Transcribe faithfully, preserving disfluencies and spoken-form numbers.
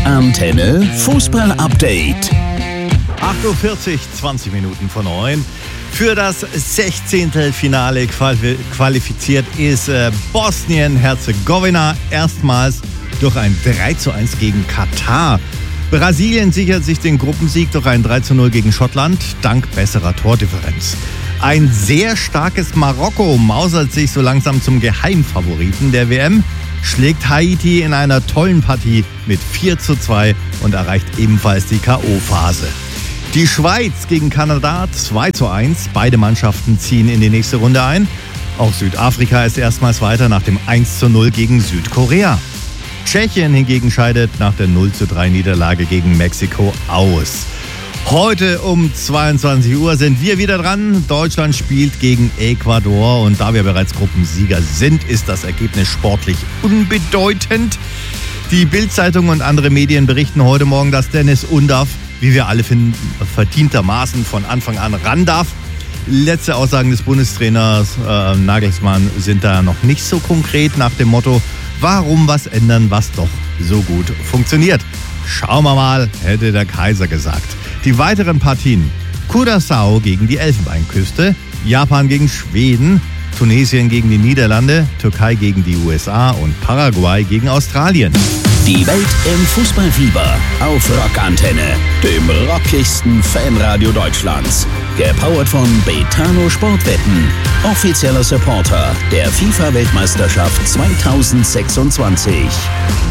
Rockantenne Fußball-Update. acht Uhr vierzig, zwanzig Minuten vor neun. Für das Sechzehntelfinale qualifiziert ist äh, Bosnien-Herzegowina erstmals durch ein drei zu eins gegen Katar. Brasilien sichert sich den Gruppensieg durch ein drei zu null gegen Schottland, dank besserer Tordifferenz. Ein sehr starkes Marokko mausert sich so langsam zum Geheimfavoriten der W M, schlägt Haiti in einer tollen Partie mit vier zu zwei und erreicht ebenfalls die K O-Phase. Die Schweiz gegen Kanada zwei zu eins. Beide Mannschaften ziehen in die nächste Runde ein. Auch Südafrika ist erstmals weiter nach dem eins zu null gegen Südkorea. Tschechien hingegen scheidet nach der null zu drei Niederlage gegen Mexiko aus. Heute um zweiundzwanzig Uhr sind wir wieder dran. Deutschland spielt gegen Ecuador und da wir bereits Gruppensieger sind, ist das Ergebnis sportlich unbedeutend. Die Bild-Zeitung und andere Medien berichten heute Morgen, dass Dennis Undaff, wie wir alle finden, verdientermaßen von Anfang an ran darf. Letzte Aussagen des Bundestrainers äh, Nagelsmann sind da noch nicht so konkret nach dem Motto, warum was ändern, was doch so gut funktioniert. Schauen wir mal, hätte der Kaiser gesagt. Die weiteren Partien: Curaçao gegen die Elfenbeinküste, Japan gegen Schweden, Tunesien gegen die Niederlande, Türkei gegen die U S A und Paraguay gegen Australien. Die Welt im Fußballfieber auf Rockantenne, dem rockigsten Fanradio Deutschlands. Gepowert von Betano Sportwetten, offizieller Supporter der FIFA-Weltmeisterschaft zweitausendsechsundzwanzig.